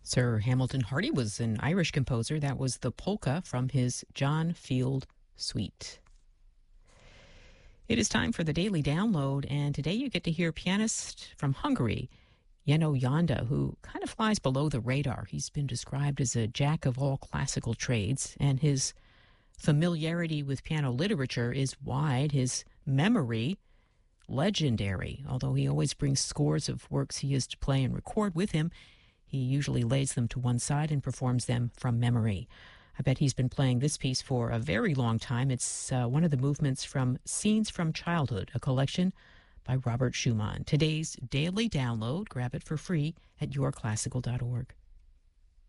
Sir Hamilton Hardy was an Irish composer. That was the polka from his John Field Suite. It is time for the Daily Download, and today you get to hear pianist from Hungary, Jenő Janda, who kind of flies below the radar. He's been described as a jack of all classical trades, and his familiarity with piano literature is wide. His memory, legendary. Although he always brings scores of works he used to play and record with him, he usually lays them to one side and performs them from memory. I bet he's been playing this piece for a very long time. It's one of the movements from Scenes from Childhood, a collection by Robert Schumann. Today's Daily Download, grab it for free at yourclassical.org.